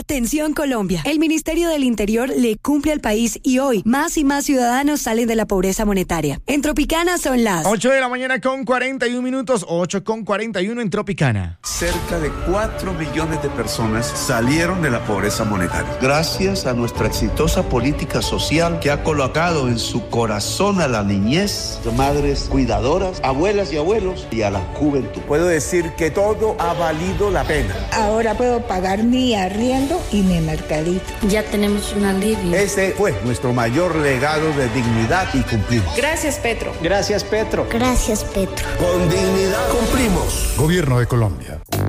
Atención Colombia, el Ministerio del Interior le cumple al país y hoy más y más ciudadanos salen de la pobreza monetaria. En Tropicana son las 8 de la mañana con 41 minutos, 8:41 en Tropicana. Cerca de 4 millones de personas salieron de la pobreza monetaria. Gracias a nuestra exitosa política social que ha colocado en su corazón a la niñez, madres cuidadoras, abuelas y abuelos y a la juventud. Puedo decir que todo ha valido la pena. Ahora puedo pagar mi arriendo y mi mercadito. Ya tenemos un alivio. Ese fue nuestro mayor legado de dignidad y cumplimos. Gracias, Petro. Gracias, Petro. Gracias, Petro. Con dignidad cumplimos. Gobierno de Colombia.